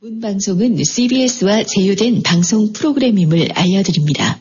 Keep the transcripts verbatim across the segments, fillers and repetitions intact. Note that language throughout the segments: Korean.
본 방송은 씨비에스와 제휴된 방송 프로그램임을 알려드립니다.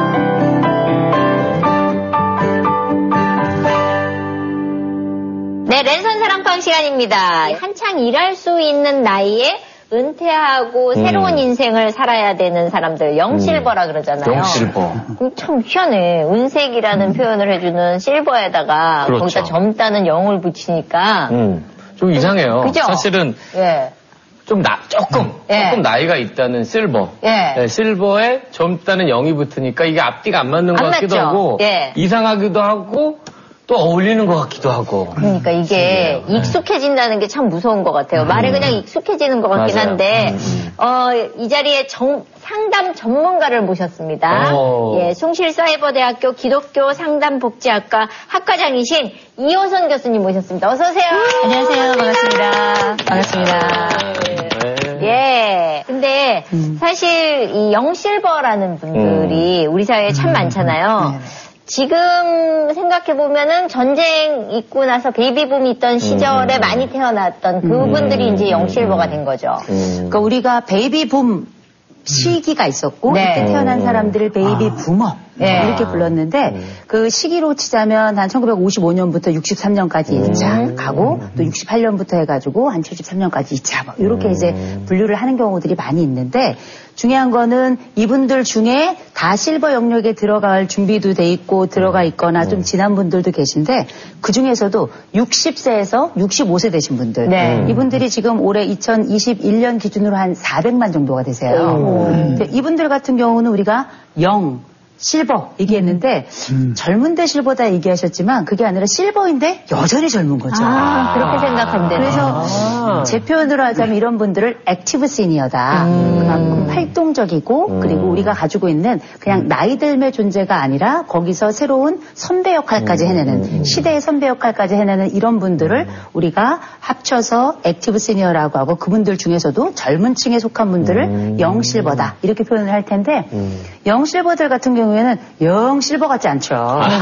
네, 랜선 사랑방 시간입니다. 한창 일할 수 있는 나이에 은퇴하고 음. 새로운 인생을 살아야 되는 사람들, 영실버라 그러잖아요. 영실버. 참 희한해. 은색이라는 음. 표현을 해주는 실버에다가 그렇죠. 거기다 젊다는 영을 붙이니까 음. 좀 이상해요. 그죠? 사실은 예. 좀 나, 조금, 예. 조금 나이가 있다는 실버. 예. 네, 실버에 젊다는 영이 붙으니까 이게 앞뒤가 안 맞는 것 안 같기도 맞죠? 하고, 예. 이상하기도 하고, 또 어울리는 것 같기도 하고. 그러니까 이게 신기해요. 익숙해진다는 게 참 무서운 것 같아요. 음. 말에 그냥 익숙해지는 것 같긴 맞아요. 한데, 음. 어, 이 자리에 정, 상담 전문가를 모셨습니다. 오. 예, 숭실사이버대학교 기독교 상담복지학과 학과장이신 이호선 교수님 모셨습니다. 어서 오세요. 안녕하세요. 반갑습니다. 반갑습니다. 네. 예. 근데 음. 사실 이 영실버라는 분들이 음. 우리 사회에 참 음. 많잖아요. 네. 지금 생각해보면은 전쟁 있고 나서 베이비붐이 있던 시절에 음. 많이 태어났던 그분들이 음. 이제 영실버가 된 거죠. 음. 그러니까 우리가 베이비붐 시기가 있었고 네. 그때 태어난 사람들을 베이비 부머 네. 이렇게 불렀는데 음. 그 시기로 치자면 한 천구백오십오 년부터 육십삼 년까지 일 차 음. 가고 또 육십팔 년부터 해가지고 한 칠십삼 년까지 이 차 뭐 이렇게 음. 이제 분류를 하는 경우들이 많이 있는데 중요한 거는 이분들 중에 다 실버 영역에 들어갈 준비도 돼 있고 들어가 있거나 좀 지난 분들도 계신데 그중에서도 육십 세에서 육십오 세 되신 분들 네. 이분들이 지금 올해 이천이십일 년 기준으로 한 사백만 정도가 되세요. 근데 이분들 같은 경우는 우리가 영 실버 얘기했는데 음. 젊은데 실버다 얘기하셨지만 그게 아니라 실버인데 여전히 젊은 거죠. 아, 그렇게 생각한대. 그래서 아. 제 표현으로 하자면 이런 분들을 액티브 시니어다. 음. 그만큼 활동적이고 음. 그리고 우리가 가지고 있는 그냥 나이 들의 존재가 아니라 거기서 새로운 선배 역할까지 해내는 음. 시대의 선배 역할까지 해내는 이런 분들을 우리가 합쳐서 액티브 시니어라고 하고 그분들 중에서도 젊은 층에 속한 분들을 음. 영 실버다 이렇게 표현을 할 텐데 음. 영 실버들 같은 경우 경우에는 영 실버 같지 않죠.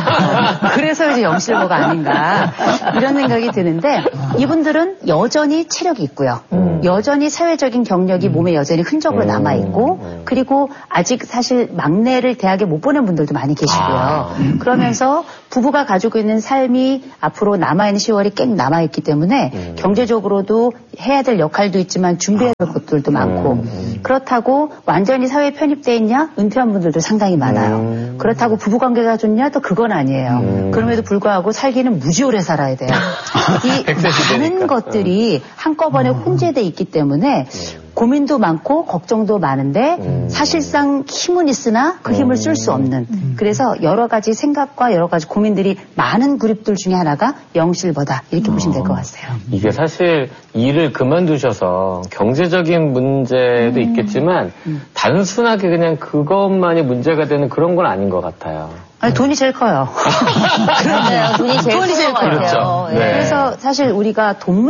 그래서 이제 영 실버가 아닌가 이런 생각이 드는데 이분들은 여전히 체력이 있고요. 음. 여전히 사회적인 경력이 음. 몸에 여전히 흔적으로 음. 남아있고 음. 그리고 아직 사실 막내를 대학에 못 보낸 분들도 많이 계시고요. 아. 그러면서 부부가 가지고 있는 삶이 앞으로 남아있는 시월이 꽤 남아있기 때문에 음. 경제적으로도 해야 될 역할도 있지만 준비해야 될 것들도 많고 음. 그렇다고 완전히 사회에 편입돼 있냐? 은퇴한 분들도 상당히 많아요. 음. 그렇다고 부부관계가 좋냐? 또 그건 아니에요. 음. 그럼에도 불구하고 살기는 무지 오래 살아야 돼요. 이 많은 것들이 한꺼번에 음. 혼재돼 있기 때문에 음. 고민도 많고 걱정도 많은데 음. 사실상 힘은 있으나 그 힘을 쓸 수 없는 음. 그래서 여러 가지 생각과 여러 가지 고민들이 많은 그룹들 중에 하나가 영실버다 이렇게 음. 보시면 될 것 같아요. 이게 사실 일을 그만두셔서 경제적인 문제도 음. 있겠지만 음. 단순하게 그냥 그것만이 문제가 되는 그런 건 아닌 것 같아요. 아니, 돈이 제일 커요. 그렇네요. 돈이 제일, 돈이 제일 커요. 그렇죠. 네. 그래서 사실 우리가 돈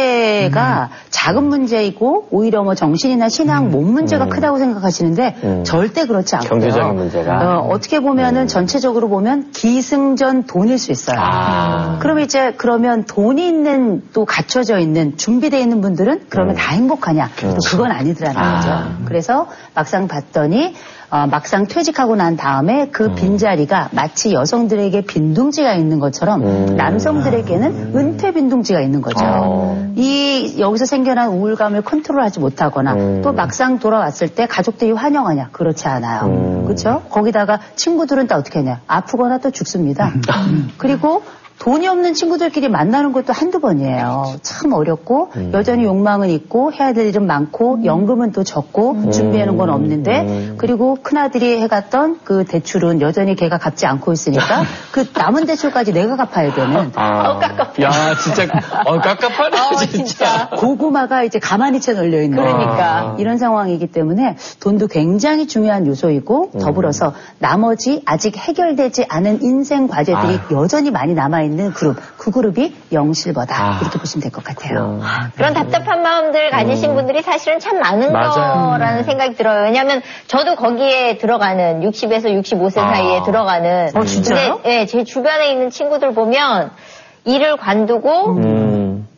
문제가 음. 작은 문제이고 오히려 뭐 정신이나 신앙, 음. 몸 문제가 음. 크다고 생각하시는데 음. 절대 그렇지 않고요. 경제적인 문제가. 어, 어떻게 보면은 음. 전체적으로 보면 기승전 돈일 수 있어요. 아. 그럼 이제 그러면 돈이 있는 또 갖춰져 있는 준비되어 있는 분들은 그러면 음. 다 행복하냐? 또 그건 아니더라는 아. 거죠. 그래서 막상 봤더니 어, 막상 퇴직하고 난 다음에 그 음. 빈자리가 마치 여성들에게 빈둥지가 있는 것처럼 음. 남성들에게는 음. 은퇴 빈둥지가 있는 거죠. 어. 이 여기서 생겨난 우울감을 컨트롤하지 못하거나 음. 또 막상 돌아왔을 때 가족들이 환영하냐? 그렇지 않아요. 음. 그렇죠? 거기다가 친구들은 또 어떻게 하냐? 아프거나 또 죽습니다. 그리고 돈이 없는 친구들끼리 만나는 것도 한두 번이에요. 참 어렵고 음. 여전히 욕망은 있고 해야 될 일은 많고 음. 연금은 또 적고 음. 준비하는 건 없는데 음. 그리고 큰아들이 해갔던 그 대출은 여전히 걔가 갚지 않고 있으니까 그 남은 대출까지 내가 갚아야 되는 아. 어, 깝깝해. 야 진짜 어, 깝깝하네 어, 진짜. 진짜. 고구마가 이제 가만히 채 널려있는 그러니까. 이런 상황이기 때문에 돈도 굉장히 중요한 요소이고 음. 더불어서 나머지 아직 해결되지 않은 인생 과제들이 아. 여전히 많이 남아있는 있는 그룹, 그 그룹이 영실버다 아. 이렇게 보시면 될 것 같아요. 아, 그런 답답한 마음들 가지신 음. 분들이 사실은 참 많은 맞아요. 거라는 생각이 들어요. 왜냐하면 저도 거기에 들어가는 육십에서 육십오 세 아. 사이에 들어가는 어 진짜요? 근데 예, 제 주변에 있는 친구들 보면 일을 관두고 음.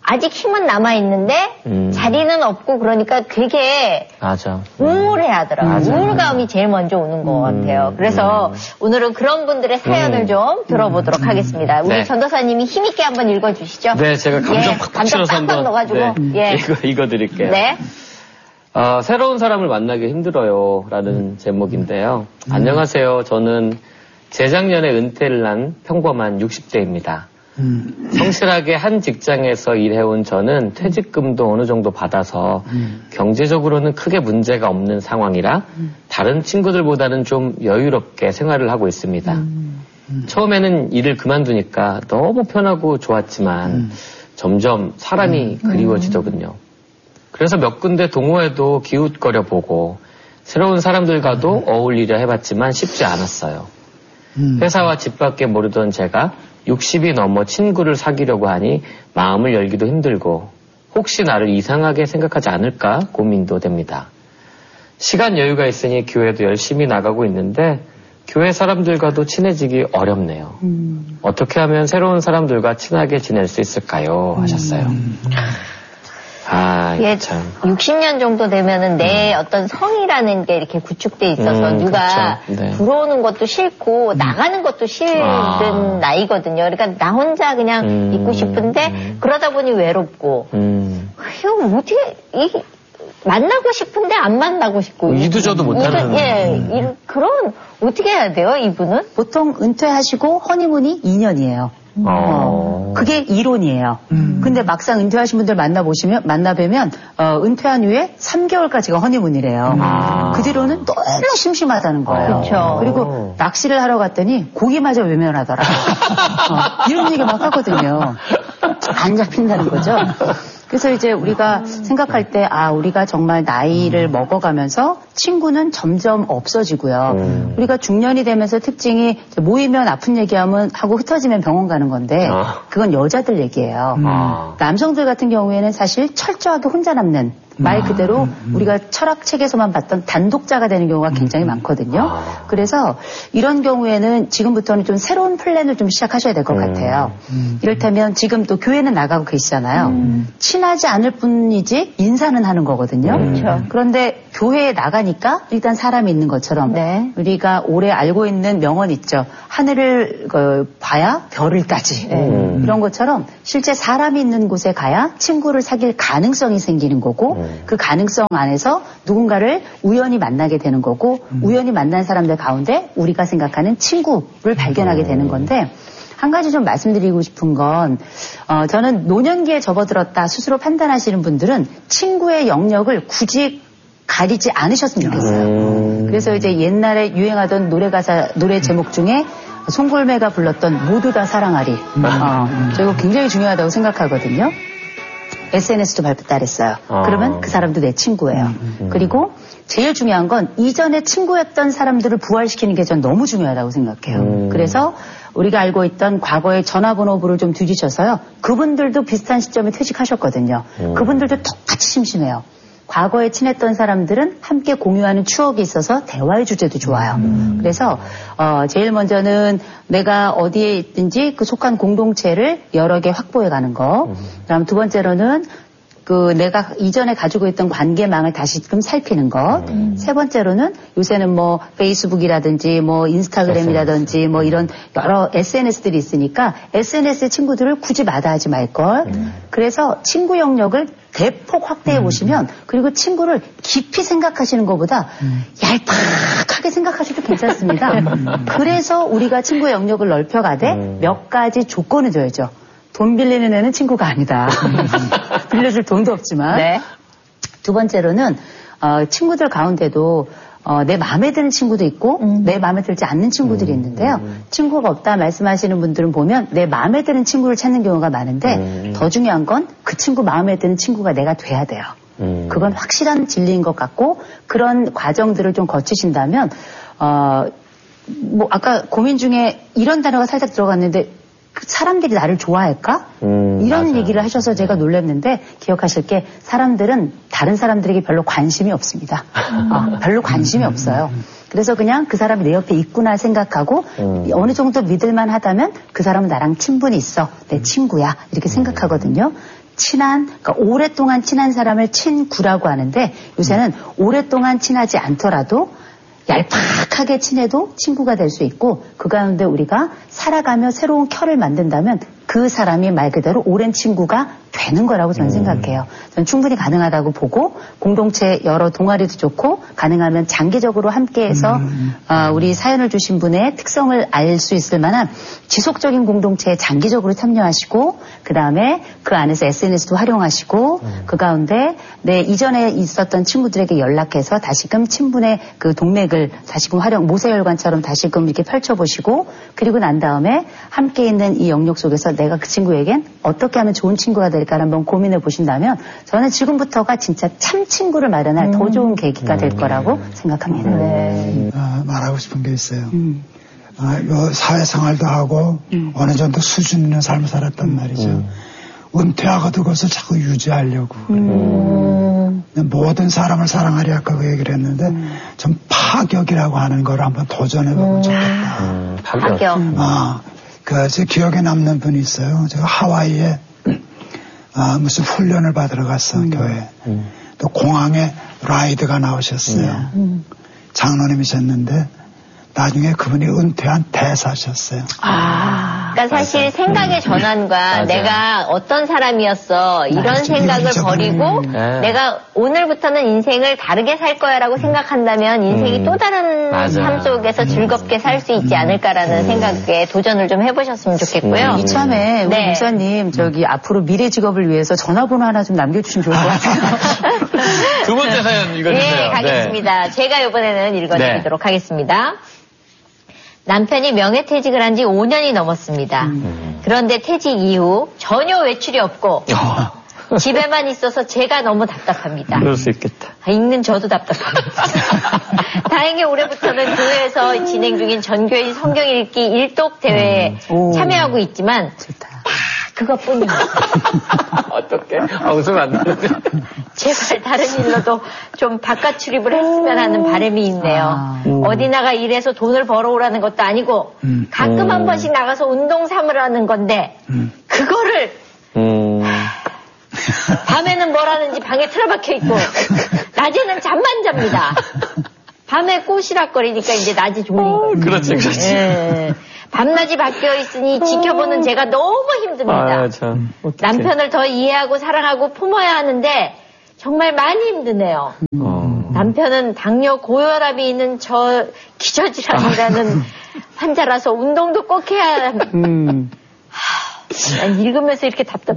아직 힘은 남아있는데 음. 자리는 없고 그러니까 되게 맞아. 우울해하더라고요. 맞아. 우울감이 제일 먼저 오는 것 음. 같아요. 그래서 음. 오늘은 그런 분들의 사연을 음. 좀 들어보도록 음. 하겠습니다. 우리 네. 전도사님이 힘있게 한번 읽어주시죠. 네, 제가 감정 예, 팍팍 감정 실어서 팍팍 한번 넣어가지고 네, 예. 이거, 이거 드릴게요. 네. 어, 새로운 사람을 만나기 힘들어요 라는 음. 제목인데요. 음. 안녕하세요. 저는 재작년에 은퇴를 한 평범한 육십 대입니다. 음. 성실하게 한 직장에서 일해온 저는 퇴직금도 어느 정도 받아서 음. 경제적으로는 크게 문제가 없는 상황이라 음. 다른 친구들보다는 좀 여유롭게 생활을 하고 있습니다. 음. 음. 처음에는 일을 그만두니까 너무 편하고 좋았지만 음. 점점 사람이 음. 그리워지더군요. 그래서 몇 군데 동호회도 기웃거려 보고 새로운 사람들과도 음. 어울리려 해봤지만 쉽지 않았어요. 음. 회사와 집 밖에 모르던 제가 육십이 넘어 친구를 사귀려고 하니 마음을 열기도 힘들고 혹시 나를 이상하게 생각하지 않을까 고민도 됩니다. 시간 여유가 있으니 교회도 열심히 나가고 있는데 교회 사람들과도 친해지기 어렵네요. 음. 어떻게 하면 새로운 사람들과 친하게 지낼 수 있을까요? 하셨어요. 음. 아, 예, 참. 육십 년 정도 되면은 내 음. 어떤 성이라는 게 이렇게 구축돼 있어서 음, 누가 그렇죠. 네. 들어오는 것도 싫고 음. 나가는 것도 싫은 아. 나이거든요. 그러니까 나 혼자 그냥 음. 있고 싶은데 음. 그러다 보니 외롭고 음. 이거 어떻게 이 만나고 싶은데 안 만나고 싶고 이도저도 못하는 예, 음. 그런 어떻게 해야 돼요, 이분은? 보통 은퇴하시고 허니문이 이 년이에요. 음. 어. 그게 이론이에요. 음. 근데 막상 은퇴하신 분들 만나보시면, 만나뵈면, 어, 은퇴한 후에 삼 개월까지가 허니문이래요. 아. 그 뒤로는 너무 심심하다는 거예요. 그렇죠. 그리고 낚시를 하러 갔더니 고기마저 외면하더라. 어, 이런 얘기 막 하거든요. 안 잡힌다는 거죠. 그래서 이제 우리가 음. 생각할 때, 아, 우리가 정말 나이를 음. 먹어가면서 친구는 점점 없어지고요. 음. 우리가 중년이 되면서 특징이 모이면 아픈 얘기하면 하고 흩어지면 병원 가는 건데, 아. 그건 여자들 얘기예요. 음. 아. 남성들 같은 경우에는 사실 철저하게 혼자 남는, 말 그대로 우리가 철학책에서만 봤던 단독자가 되는 경우가 굉장히 많거든요. 아. 그래서 이런 경우에는 지금부터는 좀 새로운 플랜을 좀 시작하셔야 될 것 음. 같아요. 음. 이를테면 지금 또 교회는 나가고 계시잖아요. 음. 친하지 않을 뿐이지 인사는 하는 거거든요. 음. 그런데 교회에 나가니까 일단 사람이 있는 것처럼 네. 우리가 오래 알고 있는 명언 있죠. 하늘을 어, 봐야 별을 따지. 음. 이런 것처럼 실제 사람이 있는 곳에 가야 친구를 사귈 가능성이 생기는 거고 음. 그 가능성 안에서 누군가를 우연히 만나게 되는 거고 음. 우연히 만난 사람들 가운데 우리가 생각하는 친구를 발견하게 되는 건데 한 가지 좀 말씀드리고 싶은 건 어, 저는 노년기에 접어들었다 스스로 판단하시는 분들은 친구의 영역을 굳이 가리지 않으셨으면 좋겠어요. 음. 그래서 이제 옛날에 유행하던 노래 가사 노래 제목 중에 송골매가 불렀던 모두 다 사랑하리 음. 어, 저 이거 굉장히 중요하다고 생각하거든요. 에스엔에스도 발달했어요. 아. 그러면 그 사람도 내 친구예요. 음, 음. 그리고 제일 중요한 건 이전에 친구였던 사람들을 부활시키는 게 전 너무 중요하다고 생각해요. 음. 그래서 우리가 알고 있던 과거의 전화번호부를 좀 뒤지셔서요. 그분들도 비슷한 시점에 퇴직하셨거든요. 음. 그분들도 똑같이 심심해요. 과거에 친했던 사람들은 함께 공유하는 추억이 있어서 대화의 주제도 좋아요. 음. 그래서 어, 제일 먼저는 내가 어디에 있든지 그 속한 공동체를 여러 개 확보해가는 거. 음. 그다음 두 번째로는 그 내가 이전에 가지고 있던 관계망을 다시금 살피는 것. 음. 세 번째로는 요새는 뭐 페이스북이라든지 뭐 인스타그램이라든지 뭐 이런 여러 에스엔에스들이 있으니까 에스엔에스의 친구들을 굳이 마다하지 말걸. 음. 그래서 친구 영역을 대폭 확대해 음. 보시면 그리고 친구를 깊이 생각하시는 것보다 음. 얄팍하게 생각하셔도 괜찮습니다. 음. 그래서 우리가 친구의 영역을 넓혀가되 음. 몇 가지 조건을 줘야죠. 돈 빌리는 애는 친구가 아니다. 빌려줄 돈도 없지만. 네. 두 번째로는 어, 친구들 가운데도 어, 내 마음에 드는 친구도 있고 음. 내 마음에 들지 않는 친구들이 음. 있는데요. 음. 친구가 없다 말씀하시는 분들은 보면 내 마음에 드는 친구를 찾는 경우가 많은데 음. 더 중요한 건 그 친구 마음에 드는 친구가 내가 돼야 돼요. 음. 그건 확실한 진리인 것 같고 그런 과정들을 좀 거치신다면 어, 뭐 아까 고민 중에 이런 단어가 살짝 들어갔는데 사람들이 나를 좋아할까? 음, 이런 맞아요. 얘기를 하셔서 제가 놀랐는데 기억하실 게 사람들은 다른 사람들에게 별로 관심이 없습니다. 어, 별로 관심이 없어요. 그래서 그냥 그 사람이 내 옆에 있구나 생각하고 음. 어느 정도 믿을만 하다면 그 사람은 나랑 친분이 있어. 내 친구야. 이렇게 생각하거든요. 친한, 그러니까 오랫동안 친한 사람을 친구라고 하는데 요새는 오랫동안 친하지 않더라도 얄팍하게 친해도 친구가 될 수 있고 그 가운데 우리가 살아가며 새로운 켜를 만든다면 그 사람이 말 그대로 오랜 친구가 되는 거라고 저는 음. 생각해요. 저는 충분히 가능하다고 보고 공동체 여러 동아리도 좋고 가능하면 장기적으로 함께해서 음. 어, 우리 사연을 주신 분의 특성을 알 수 있을 만한 지속적인 공동체에 장기적으로 참여하시고 그 다음에 그 안에서 에스엔에스도 활용하시고 음. 그 가운데 내 이전에 있었던 친구들에게 연락해서 다시금 친분의 그 동맥을 다시금 활용 모세혈관처럼 다시금 이렇게 펼쳐보시고 그리고 난 다음에 함께 있는 이 영역 속에서 내가 그 친구에겐 어떻게 하면 좋은 친구가 될까를 한번 고민해 보신다면 저는 지금부터가 진짜 참 친구를 마련할 음. 더 좋은 계기가 될 거라고 생각합니다. 네. 아, 말하고 싶은 게 있어요. 음. 아, 뭐 사회생활도 하고 음. 어느 정도 수준 있는 삶을 살았단 음. 말이죠. 음. 은퇴하고도 그것을 자꾸 유지하려고 음. 모든 사람을 사랑하려 아까 그 얘기를 했는데 음. 좀 파격이라고 하는 걸 한번 도전해보면 음. 좋겠다. 음. 파격. 아, 그 제 기억에 남는 분이 있어요. 제가 하와이에 아, 무슨 훈련을 받으러 갔어 음. 교회. 음. 또 공항에 라이드가 나오셨어요. 음. 장로님이셨는데 나중에 그분이 은퇴한 대사셨어요. 아, 그러니까 사실 생각의 전환과 맞아요. 내가 어떤 사람이었어 이런 맞아, 생각을 버리고 음. 내가 오늘부터는 인생을 다르게 살 거야라고 생각한다면 인생이 음. 또 다른 맞아. 삶 속에서 즐겁게 살 수 있지 않을까라는 음. 생각에 도전을 좀 해보셨으면 좋겠고요. 음. 이참에 우리 네. 목사님 저기 앞으로 미래 직업을 위해서 전화번호 하나 좀 남겨주시면 좋을 것 같아요. 두 번째 사연 읽어주세요. 네, 가겠습니다. 네. 제가 이번에는 읽어드리도록 네. 하겠습니다. 남편이 명예퇴직을 한 지 오 년이 넘었습니다. 음. 그런데 퇴직 이후 전혀 외출이 없고 집에만 있어서 제가 너무 답답합니다. 그럴 수 있겠다. 아, 읽는 저도 답답합니다. 다행히 올해부터는 교회에서 진행 중인 전교인 성경 읽기 일독 대회에 음. 참여하고 있지만 좋다. 딱 그것뿐입니다. 어떡해? 아, 웃으면 안 되는데. 제발 다른 일로도 좀 바깥 출입을 했으면 하는 바람이 있네요. 아, 음. 어디 나가 일해서 돈을 벌어오라는 것도 아니고 음. 가끔 음. 한 번씩 나가서 운동 삼으라는 건데 음. 그거를 음. 밤에는 뭘 하는지 방에 틀어박혀 있고 낮에는 잠만 잡니다. 밤에 꼬시락거리니까 이제 낮이 졸린 거예요. 그렇지, 그렇지. 예. 밤낮이 바뀌어 있으니 지켜보는 제가 너무 힘듭니다. 아, 참. 남편을 더 이해하고 사랑하고 품어야 하는데 정말 많이 힘드네요. 음. 남편은 당뇨 고혈압이 있는 저 기저질환이라는 아. 환자라서 운동도 꼭 해야 합니다. 음. 난 읽으면서 이렇게 답답,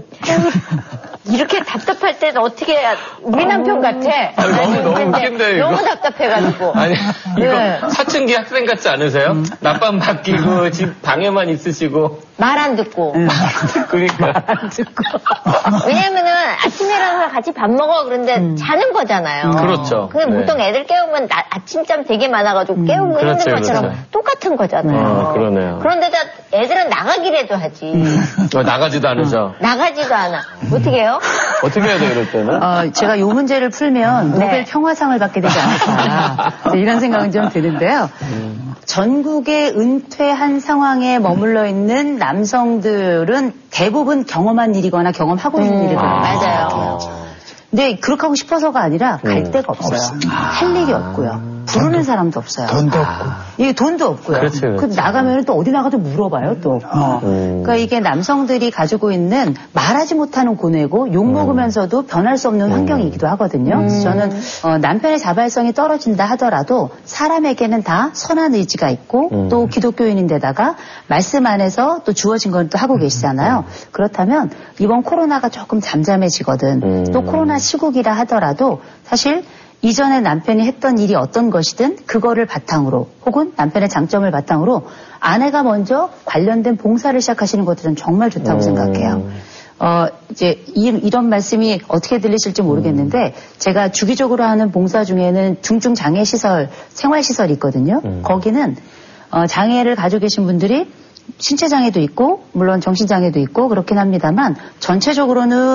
이렇게 답답할 때는 어떻게 해야, 우리 남편 같아. 아니, 너무, 너무 웃긴데, 너무 답답해가지고. 아니, 이거 네. 사춘기 학생 같지 않으세요? 음. 낮밤 바뀌고, 집 방에만 있으시고. 말 안 듣고. 말 안 듣고. 그러니까. 말 안 듣고. 왜냐면은 아침에 일어나서 같이 밥 먹어. 그런데 음. 자는 거잖아요. 그렇죠. 근데 네. 보통 애들 깨우면 나, 아침잠 되게 많아가지고 음. 깨우고 그렇지, 힘든 것처럼 그렇죠. 똑같은 거잖아요. 아, 그러네요. 그런데다 애들은 나가기라도 하지. 음. 어, 나가지도 않으죠? 나가지도 않아. 어떻게 해요? 어떻게 해야 돼, 이럴 때는? 어, 제가 이 문제를 풀면 네. 노벨 평화상을 받게 되지 않을까. 이런 생각은 좀 드는데요. 음. 전국에 은퇴한 상황에 머물러 있는 남성들은 대부분 경험한 일이거나 경험하고 있는 음. 일이거든요. 아, 맞아요. 근데 그렇게 하고 싶어서가 아니라 갈 음. 데가 없어요. 아. 할 일이 없고요. 부르는 돈도, 사람도 없어요. 돈도 없고. 예, 돈도 없고요. 그렇지, 그렇지. 그 나가면 또 어디 나가도 물어봐요, 또. 어. 음. 그러니까 이게 남성들이 가지고 있는 말하지 못하는 고뇌고 욕먹으면서도 음. 변할 수 없는 환경이기도 하거든요. 음. 그래서 저는 어, 남편의 자발성이 떨어진다 하더라도 사람에게는 다 선한 의지가 있고 음. 또 기독교인인데다가 말씀 안에서 또 주어진 건 또 하고 계시잖아요. 음. 그렇다면 이번 코로나가 조금 잠잠해지거든. 음. 또 코로나 시국이라 하더라도 사실 이전에 남편이 했던 일이 어떤 것이든 그거를 바탕으로 혹은 남편의 장점을 바탕으로 아내가 먼저 관련된 봉사를 시작하시는 것들은 정말 좋다고 음. 생각해요. 어, 이제 이, 이런 말씀이 어떻게 들리실지 모르겠는데 음. 제가 주기적으로 하는 봉사 중에는 중증 장애 시설, 생활 시설이 있거든요. 음. 거기는 어, 장애를 가지고 계신 분들이 신체 장애도 있고 물론 정신 장애도 있고 그렇긴 합니다만 전체적으로는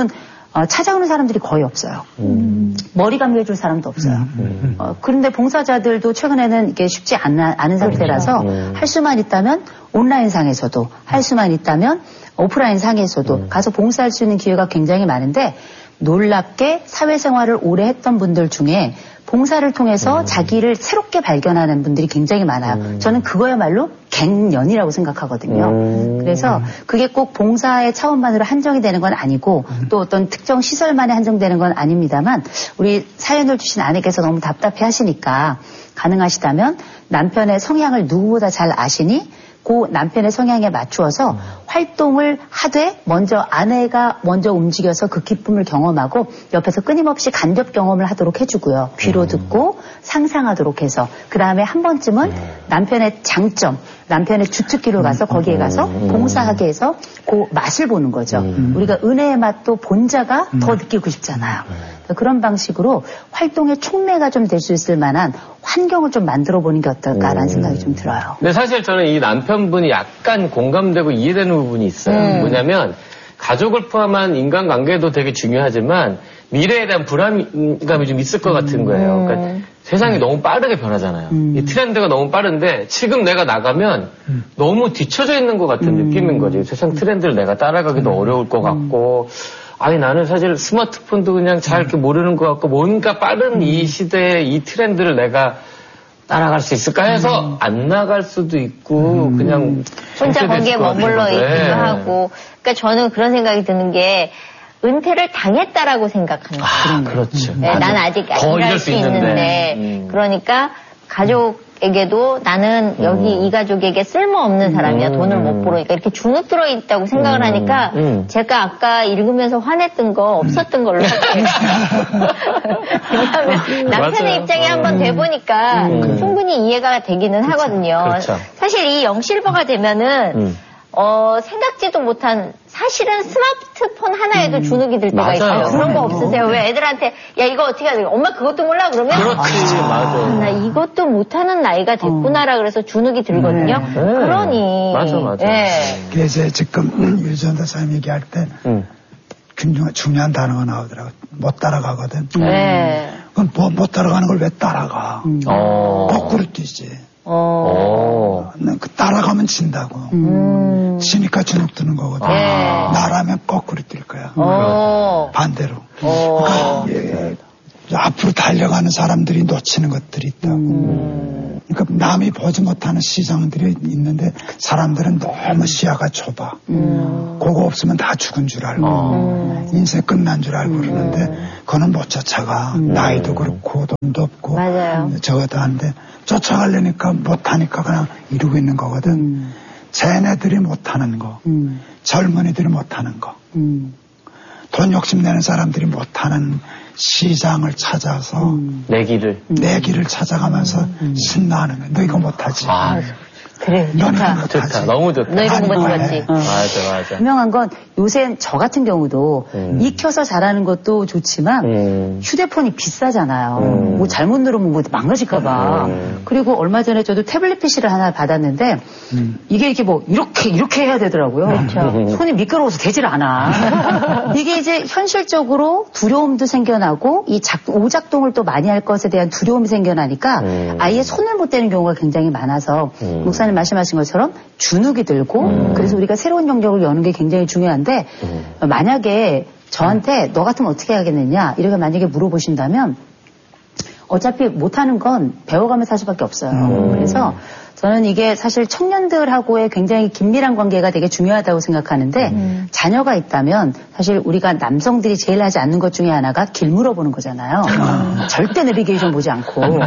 어, 찾아오는 사람들이 거의 없어요. 음. 머리 감겨줄 사람도 없어요. 음. 어, 그런데 봉사자들도 최근에는 이게 쉽지 않아, 않은 상태라서 음. 할 수만 있다면 온라인상에서도 할 수만 있다면 오프라인상에서도 음. 가서 봉사할 수 있는 기회가 굉장히 많은데 놀랍게 사회생활을 오래 했던 분들 중에 봉사를 통해서 음. 자기를 새롭게 발견하는 분들이 굉장히 많아요. 음. 저는 그거야말로 갱년이라고 생각하거든요. 음. 그래서 그게 꼭 봉사의 차원만으로 한정이 되는 건 아니고 음. 또 어떤 특정 시설만에 한정되는 건 아닙니다만 우리 사연을 주신 아내께서 너무 답답해 하시니까 가능하시다면 남편의 성향을 누구보다 잘 아시니 그 남편의 성향에 맞추어서 음. 활동을 하되 먼저 아내가 먼저 움직여서 그 기쁨을 경험하고 옆에서 끊임없이 간접 경험을 하도록 해주고요. 귀로 음. 듣고 상상하도록 해서 그 다음에 한 번쯤은 음. 남편의 장점, 남편의 주특기로 가서 거기에 가서 봉사하게 해서 그 맛을 보는 거죠. 음. 우리가 은혜의 맛도 본자가 음. 더 느끼고 싶잖아요. 음. 그런 방식으로 활동의 촉매가 좀 될 수 있을 만한 환경을 좀 만들어 보는 게 어떨까라는 음. 생각이 좀 들어요. 근데 사실 저는 이 남편분이 약간 공감되고 이해되는 부분이 있어요. 음. 뭐냐면 가족을 포함한 인간관계도 되게 중요하지만 미래에 대한 불안감이 좀 있을 것 같은 거예요. 그러니까 음. 세상이 너무 빠르게 변하잖아요. 음. 이 트렌드가 너무 빠른데 지금 내가 나가면 음. 너무 뒤처져 있는 것 같은 음. 느낌인 거지. 세상 트렌드를 내가 따라가기도 음. 어려울 것 같고 아니 나는 사실 스마트폰도 그냥 잘 이렇게 모르는 것 같고 뭔가 빠른 음. 이 시대의 이 트렌드를 내가 따라갈 수 있을까 해서 음. 안 나갈 수도 있고 음. 그냥 혼자 거기에 머물러 있기도 네. 하고 그러니까 저는 그런 생각이 드는 게 은퇴를 당했다라고 생각하는 거예요. 아, 그렇죠. 네, 난 아직 일할 수 있는데, 있는데. 음. 그러니까 가족에게도 나는 여기 음. 이 가족에게 쓸모없는 사람이야. 음. 돈을 못 벌으니까 이렇게 주눅 들어 있다고 생각을 음. 하니까 음. 제가 아까 읽으면서 화냈던 거 없었던 걸로 할게요. 왜냐하면 남편의 맞아요. 입장에 한번 돼보니까 음. 충분히 이해가 되기는 그렇죠. 하거든요. 그렇죠. 사실 이 영실버가 되면은 음. 어, 생각지도 못한, 사실은 스마트폰 하나에도 음. 주눅이 들 때가 맞아요. 있어요. 그런 거 없으세요? 왜 애들한테, 야, 이거 어떻게 해야 돼? 엄마 그것도 몰라? 그러면? 그렇지, 아, 맞아. 나 이것도 못하는 나이가 됐구나라 그래서 주눅이 들거든요. 네. 그러니. 맞아, 맞아. 네. 그래서 지금 유전자 사람 얘기할 때, 음. 중요한, 중요한 단어가 나오더라고. 못 따라가거든. 네. 그럼 뭐, 못 따라가는 걸 왜 따라가? 음. 거꾸로 뛰지. 어. 그 따라가면 진다고. 음. 지니까 주눅 드는 거거든. 네. 나라면 거꾸로 뛸 거야. 어. 반대로. 어. 그러니까 예, 앞으로 달려가는 사람들이 놓치는 것들이 있다고. 음. 그러니까 남이 보지 못하는 시장들이 있는데 사람들은 너무 시야가 좁아. 음. 그거 없으면 다 죽은 줄 알고 음. 인생 끝난 줄 알고 음. 그러는데 그거는 못 쫓아가. 음. 나이도 그렇고 돈도 없고 맞아요. 저것도 한데 쫓아가려니까 못하니까 그냥 이러고 있는 거거든. 음. 쟤네들이 못하는 거. 음. 젊은이들이 못하는 거. 음. 돈 욕심내는 사람들이 못하는 시장을 찾아서 음. 내 길을 내 길을 찾아가면서 음. 신나는 거야. 너 이거 못하지. 아. 그래, 좋다. 좋다. 너무 좋다. 너 이런 거 못하지. 어. 맞아, 맞아. 분명한 건 요새 저 같은 경우도 음. 익혀서 잘하는 것도 좋지만 음. 휴대폰이 비싸잖아요. 음. 뭐 잘못 누르면 뭐 망가질까봐. 음. 그리고 얼마 전에 저도 태블릿 피시를 하나 받았는데 음. 이게 이렇게 뭐 이렇게 이렇게 해야 되더라고요. 그렇죠. 손이 미끄러워서 되질 않아. 이게 이제 현실적으로 두려움도 생겨나고 이 작, 오작동을 또 많이 할 것에 대한 두려움이 생겨나니까 음. 아예 손을 못 대는 경우가 굉장히 많아서 음. 목사님 말씀하신 것처럼 주눅이 들고 음. 그래서 우리가 새로운 영역을 여는 게 굉장히 중요한데 음. 만약에 저한테 음. 너 같으면 어떻게 하겠느냐 이렇게 만약에 물어보신다면 어차피 못하는 건 배워가면서 할 수밖에 없어요. 음. 그래서 저는 이게 사실 청년들하고의 굉장히 긴밀한 관계가 되게 중요하다고 생각하는데 음. 자녀가 있다면 사실 우리가 남성들이 제일 하지 않는 것 중에 하나가 길 물어보는 거잖아요. 음. 절대 내비게이션 보지 않고 어,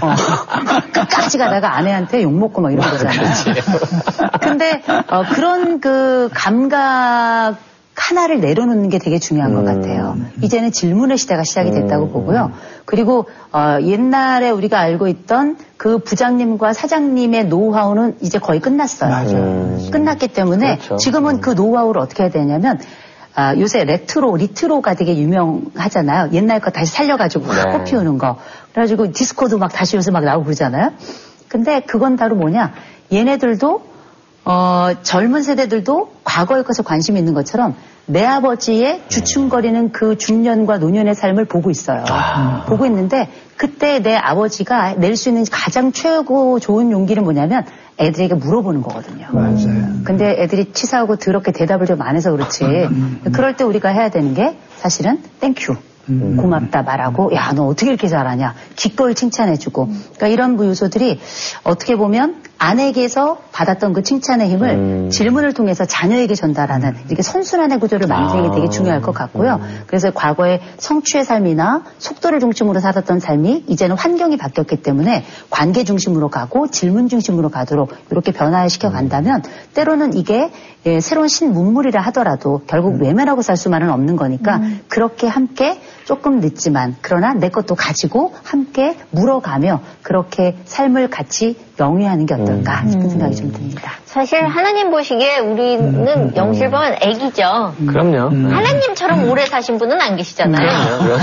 끝까지 가다가 아내한테 욕먹고 막 이런 거잖아요. 근데 어, 그런 그 감각 하나를 내려놓는 게 되게 중요한 음. 것 같아요. 이제는 질문의 시대가 시작이 됐다고 음. 보고요. 그리고 어, 옛날에 우리가 알고 있던 그 부장님과 사장님의 노하우는 이제 거의 끝났어요. 음. 끝났기 때문에 그렇죠. 지금은 음. 그 노하우를 어떻게 해야 되냐면 아, 요새 레트로, 리트로가 되게 유명하잖아요. 옛날 거 다시 살려가지고 네. 꽃 피우는 거. 그래가지고 디스코도 막 다시 요새 막 나오고 그러잖아요. 근데 그건 바로 뭐냐. 얘네들도 어, 젊은 세대들도 과거에 것에 관심이 있는 것처럼 내 아버지의 주춤거리는 그 중년과 노년의 삶을 보고 있어요. 아. 보고 있는데 그때 내 아버지가 낼 수 있는 가장 최고 좋은 용기는 뭐냐면 애들에게 물어보는 거거든요. 맞아요. 근데 애들이 치사하고 더럽게 대답을 좀 안 해서 그렇지. 그럴 때 우리가 해야 되는 게 사실은 땡큐. 음. 고맙다 말하고 야 너 어떻게 이렇게 잘하냐 기꺼이 칭찬해주고 그러니까 이런 요소들이 어떻게 보면 아내에게서 받았던 그 칭찬의 힘을 음. 질문을 통해서 자녀에게 전달하는 이렇게 선순환의 구조를 만드는 게 되게 중요할 것 같고요. 음. 그래서 과거에 성취의 삶이나 속도를 중심으로 살았던 삶이 이제는 환경이 바뀌었기 때문에 관계 중심으로 가고 질문 중심으로 가도록 이렇게 변화시켜 간다면 때로는 이게 예, 새로운 신문물이라 하더라도 결국 음. 외면하고 살 수만은 없는 거니까 음. 그렇게 함께 조금 늦지만 그러나 내 것도 가지고 함께 물어가며 그렇게 삶을 같이 영위하는 게 어떨까 음. 싶은 생각이 좀 듭니다. 사실 하나님 보시기에 우리는 음. 영실범은 애기죠. 음. 그럼요. 음. 하나님처럼 오래 사신 분은 안 계시잖아요. 그럼요.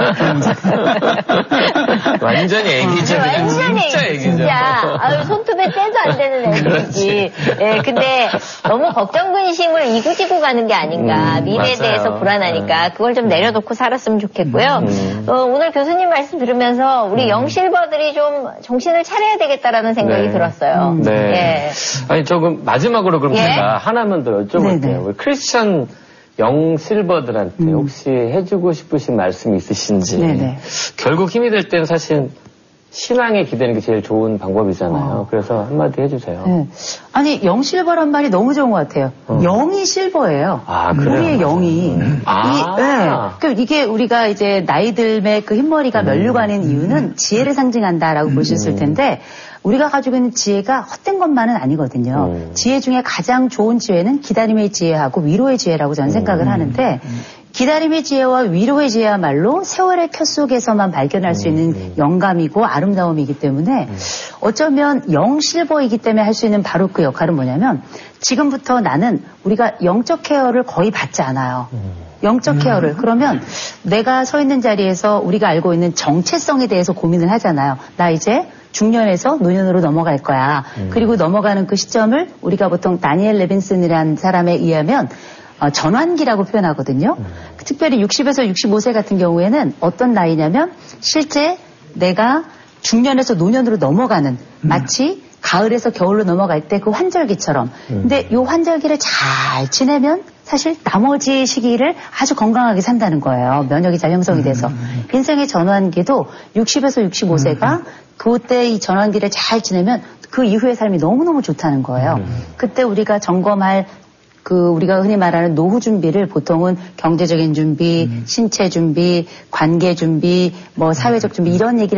완전히 애기죠. 완전히 진짜 애기죠. 진짜. 아유, 손톱에 때도 안 되는 애기지. 예, 근데 너무 걱정 근심을 이고지고 가는 게 아닌가. 음, 미래에 맞아요. 대해서 불안하니까 그걸 좀 내려놓고 살았으면 좋겠고요. 음. 어, 오늘 교수님 말씀 들으면서 우리 음. 영실버들이 좀 정신을 차려야 되겠다라는 생각이 네. 들었어요. 음. 네. 예. 아니 조금 마지막으로 그럼 예? 제가 하나만 더 여쭤볼게요. 네네. 우리 크리스천 영실버들한테 음. 혹시 해주고 싶으신 말씀이 있으신지. 네네. 결국 힘이 될 때는 사실 신앙에 기대는 게 제일 좋은 방법이잖아요. 어. 그래서 한마디 해주세요. 네. 아니 영실버란 말이 너무 좋은 것 같아요. 어. 영이 실버예요. 아, 그래요? 우리의 영이. 음. 아. 이, 네. 그러니까 이게 우리가 이제 나이 들매 그 흰머리가 음. 면류관인 이유는 지혜를 상징한다라고 음. 보셨을 텐데 우리가 가지고 있는 지혜가 헛된 것만은 아니거든요. 음. 지혜 중에 가장 좋은 지혜는 기다림의 지혜하고 위로의 지혜라고 저는 생각을 음. 하는데 음. 기다림의 지혜와 위로의 지혜야말로 세월의 켜 속에서만 발견할 수 있는 음. 영감이고 아름다움이기 때문에 음. 어쩌면 영실버이기 때문에 할 수 있는 바로 그 역할은 뭐냐면 지금부터 나는 우리가 영적 케어를 거의 받지 않아요. 음. 영적 케어를. 그러면 내가 서 있는 자리에서 우리가 알고 있는 정체성에 대해서 고민을 하잖아요. 나 이제 중년에서 노년으로 넘어갈 거야. 음. 그리고 넘어가는 그 시점을 우리가 보통 다니엘 레빈슨이라는 사람에 의하면 어, 전환기라고 표현하거든요. 음. 특별히 육십에서 육십오 세 같은 경우에는 어떤 나이냐면 실제 내가 중년에서 노년으로 넘어가는 음. 마치 가을에서 겨울로 넘어갈 때 그 환절기처럼. 음. 근데 이 환절기를 잘 지내면 사실 나머지 시기를 아주 건강하게 산다는 거예요. 면역이 잘 형성이 돼서. 음. 인생의 전환기도 육십에서 육십오 세가 음. 그때 이 전환기를 잘 지내면 그 이후의 삶이 너무너무 좋다는 거예요. 음. 그때 우리가 점검할 그 우리가 흔히 말하는 노후 준비를 보통은 경제적인 준비, 음. 신체 준비, 관계 준비, 뭐 사회적 준비 이런 얘기를